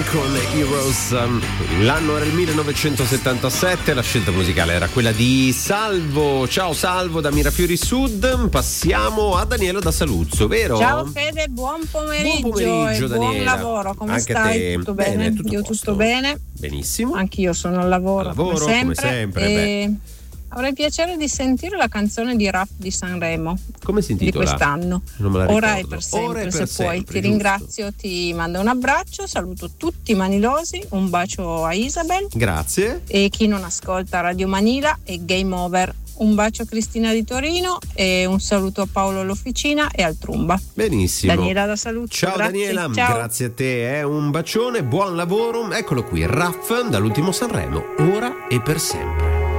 con Heroes. L'anno era il 1977, la scelta musicale era quella di Salvo. Ciao Salvo da Mirafiori Sud. Passiamo a Daniela da Saluzzo, vero? Ciao Fede, buon pomeriggio, e Daniela. buon lavoro. Come Anche stai? te? Tutto bene? Io tutto bene. Benissimo. Anch'io sono al lavoro, come sempre. E avrei piacere di sentire la canzone di rap di Sanremo. Come si intitola? Di quest'anno. Non me la ricordo. Ora e per sempre, Ora e se per puoi. sempre, Ti giusto. ringrazio, ti mando un abbraccio, saluto tutti i manilosi, un bacio a Isabel. Grazie. E chi non ascolta Radio Manila e Game Over. Un bacio a Cristina di Torino e un saluto a Paolo all'Officina e al Trumba. Benissimo. Daniela da Saluzzo. Ciao grazie. Daniela, Ciao. grazie a te, un bacione, buon lavoro. Eccolo qui, Raff dall'ultimo Sanremo, ora e per sempre.